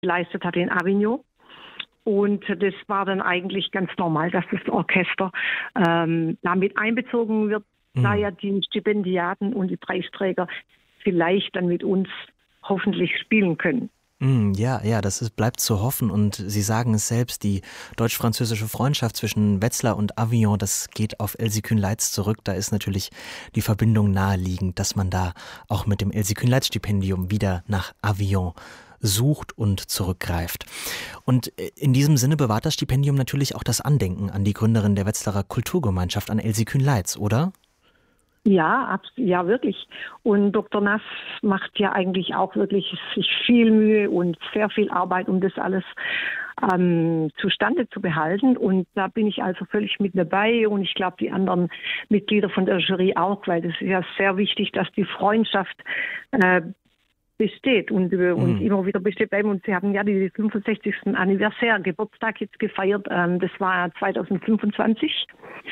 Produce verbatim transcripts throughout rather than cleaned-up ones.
geleistet hatte in Avignon. Und das war dann eigentlich ganz normal, dass das Orchester ähm, damit einbezogen wird, mhm. da ja die Stipendiaten und die Preisträger vielleicht dann mit uns hoffentlich spielen können. Ja, ja, das ist, bleibt zu hoffen und Sie sagen es selbst, die deutsch-französische Freundschaft zwischen Wetzlar und Avignon, das geht auf Elsie Kühn-Leitz zurück. Da ist natürlich die Verbindung naheliegend, dass man da auch mit dem Elsie Kühn-Leitz-Stipendium wieder nach Avignon sucht und zurückgreift. Und in diesem Sinne bewahrt das Stipendium natürlich auch das Andenken an die Gründerin der Wetzlarer Kulturgemeinschaft, an Elsie Kühn-Leitz, oder? Ja, ja, wirklich. Und Doktor Nass macht ja eigentlich auch wirklich sich viel Mühe und sehr viel Arbeit, um das alles ähm, zustande zu behalten. Und da bin ich also völlig mit dabei und ich glaube, die anderen Mitglieder von der Jury auch, weil das ist ja sehr wichtig, dass die Freundschaft äh, besteht und, mhm. und immer wieder besteht bleiben. Und Sie haben ja die fünfundsechzigsten Anniversär, Geburtstag jetzt gefeiert. Ähm, das war zwanzig fünfundzwanzig.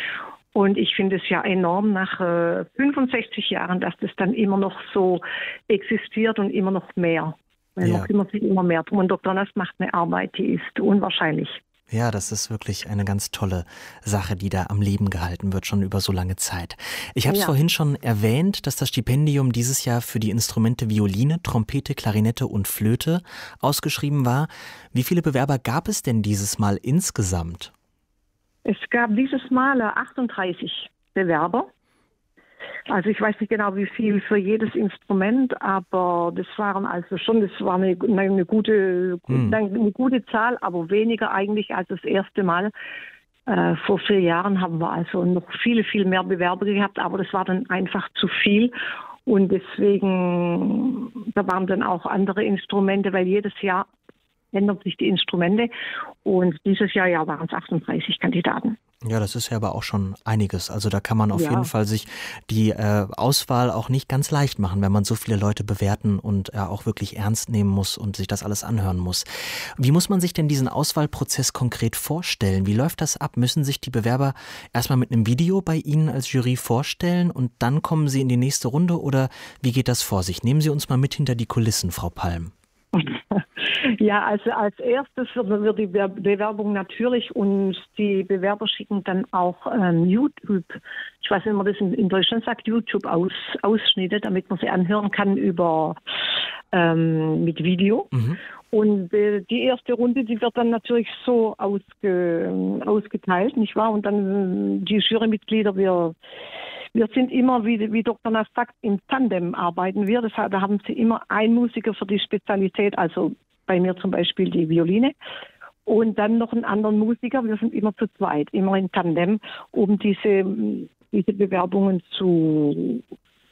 Und ich finde es ja enorm nach äh, fünfundsechzig Jahren, dass das dann immer noch so existiert und immer noch mehr. Weil ja. man kümmert sich immer mehr drum. Und Doktor Nass macht eine Arbeit, die ist unwahrscheinlich. Ja, das ist wirklich eine ganz tolle Sache, die da am Leben gehalten wird, schon über so lange Zeit. Ich habe es ja. vorhin schon erwähnt, dass das Stipendium dieses Jahr für die Instrumente Violine, Trompete, Klarinette und Flöte ausgeschrieben war. Wie viele Bewerber gab es denn dieses Mal insgesamt? Es gab dieses Mal achtunddreißig Bewerber. Also ich weiß nicht genau, wie viel für jedes Instrument, aber das waren also schon, das war eine, eine, gute, hm. eine gute Zahl, aber weniger eigentlich als das erste Mal. Äh, vor vier Jahren haben wir also noch viele, viel mehr Bewerber gehabt, aber das war dann einfach zu viel. Und deswegen, da waren dann auch andere Instrumente, weil jedes Jahr ändern sich die Instrumente. Und dieses Jahr ja, waren es achtunddreißig Kandidaten. Ja, das ist ja aber auch schon einiges. Also da kann man auf ja. jeden Fall sich die äh, Auswahl auch nicht ganz leicht machen, wenn man so viele Leute bewerten und äh, auch wirklich ernst nehmen muss und sich das alles anhören muss. Wie muss man sich denn diesen Auswahlprozess konkret vorstellen? Wie läuft das ab? Müssen sich die Bewerber erstmal mit einem Video bei Ihnen als Jury vorstellen und dann kommen sie in die nächste Runde oder wie geht das vor sich? Nehmen Sie uns mal mit hinter die Kulissen, Frau Palm. Ja, also als erstes wird die Bewerbung natürlich und die Bewerber schicken dann auch ähm, YouTube, ich weiß nicht, wie man das in, in Deutschland sagt, YouTube-Ausschnitte, damit man sie anhören kann über ähm, mit Video. Mhm. Und äh, die erste Runde, die wird dann natürlich so ausge, ausgeteilt, nicht wahr? Und dann die Jurymitglieder, wir Wir sind immer, wie, wie Doktor Nass sagt, im Tandem arbeiten wir. Das, da haben sie immer einen Musiker für die Spezialität, also bei mir zum Beispiel die Violine. Und dann noch einen anderen Musiker. Wir sind immer zu zweit, immer im Tandem, um diese, diese Bewerbungen zu,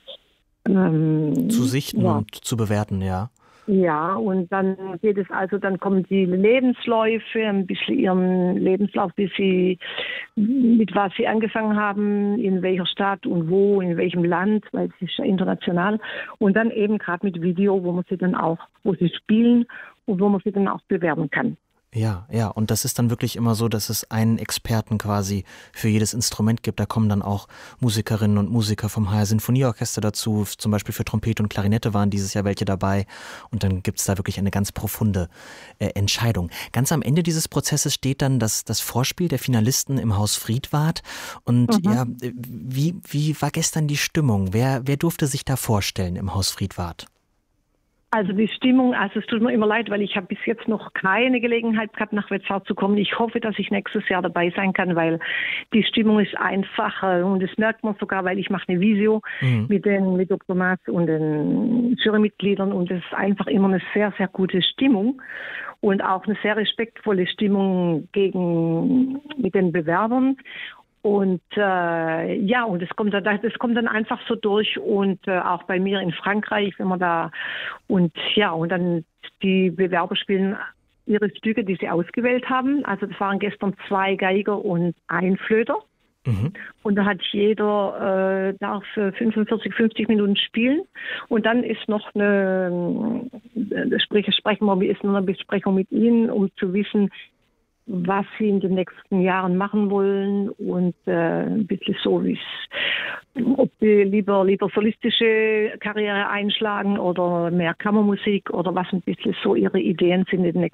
ähm, zu sichten ja. und zu bewerten, ja. Ja, und dann geht es also, dann kommen die Lebensläufe, ein bisschen ihren Lebenslauf, wie sie, mit was sie angefangen haben, in welcher Stadt und wo, in welchem Land, weil es ist ja international. Und dann eben gerade mit Video, wo man sie dann auch, wo sie spielen und wo man sie dann auch bewerben kann. Ja, ja, und das ist dann wirklich immer so, dass es einen Experten quasi für jedes Instrument gibt. Da kommen dann auch Musikerinnen und Musiker vom H R Sinfonieorchester dazu, zum Beispiel für Trompete und Klarinette waren dieses Jahr welche dabei und dann gibt es da wirklich eine ganz profunde äh, Entscheidung. Ganz am Ende dieses Prozesses steht dann das, das Vorspiel der Finalisten im Haus Friedwart und mhm. ja, wie, wie war gestern die Stimmung? Wer, wer durfte sich da vorstellen im Haus Friedwart? Also die Stimmung, also es tut mir immer leid, weil ich habe bis jetzt noch keine Gelegenheit gehabt, nach Wetzlar zu kommen. Ich hoffe, dass ich nächstes Jahr dabei sein kann, weil die Stimmung ist einfach und das merkt man sogar, weil ich mache eine Visio mhm. mit den mit Doktor Nass und den Jurymitgliedern und es ist einfach immer eine sehr, sehr gute Stimmung und auch eine sehr respektvolle Stimmung gegen mit den Bewerbern. Und äh, ja, und das kommt dann, das kommt dann einfach so durch und äh, auch bei mir in Frankreich, wenn man da und ja, und dann die Bewerber spielen ihre Stücke, die sie ausgewählt haben. Also das waren gestern zwei Geiger und ein Flöter. Mhm. Und da hat jeder, äh, darf fünfundvierzig, fünfzig Minuten spielen. Und dann ist noch eine, äh, sprechen wir, ist noch eine Besprechung mit ihnen, um zu wissen, was sie in den nächsten Jahren machen wollen und äh, ein bisschen so, wie es, ob sie lieber, lieber solistische Karriere einschlagen oder mehr Kammermusik oder was ein bisschen so ihre Ideen sind in den nächsten